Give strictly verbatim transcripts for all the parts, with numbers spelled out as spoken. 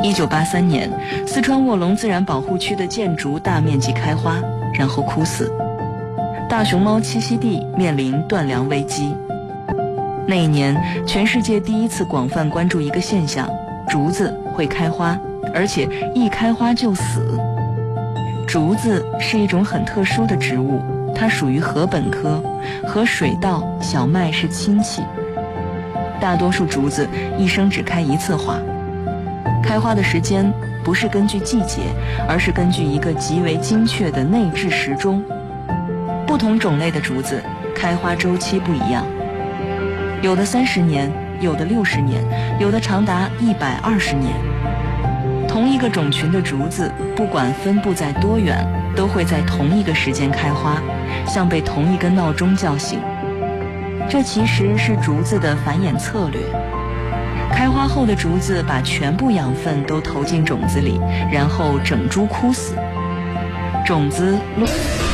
一九八三年，四川卧龙自然保护区的箭竹大面积开花，然后枯死，大熊猫栖息地面临断粮危机。那一年，全世界第一次广泛关注一个现象：竹子会开花，而且一开花就死。竹子是一种很特殊的植物，它属于禾本科，和水稻、小麦是亲戚。大多数竹子一生只开一次花，开花的时间不是根据季节，而是根据一个极为精确的内置时钟。不同种类的竹子开花周期不一样，有的三十年，有的六十年，有的长达一百二十年。同一个种群的竹子，不管分布在多远，都会在同一个时间开花，像被同一根闹钟叫醒。这其实是竹子的繁衍策略。开花后的竹子把全部养分都投进种子里，然后整株枯死。种子落，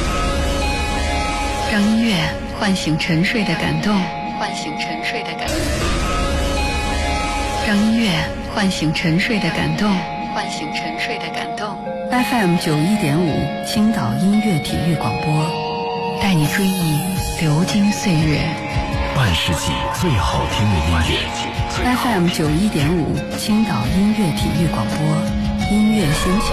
让音乐唤醒沉睡的感动，唤醒沉睡的感动。让音乐唤醒沉睡的感动，唤醒沉睡的感动。F M 九一点五，青岛音乐体育广播，带你追忆流金岁月。 半世纪最好听的音乐。 F M 九一点五，青岛音乐体育广播，音乐心情。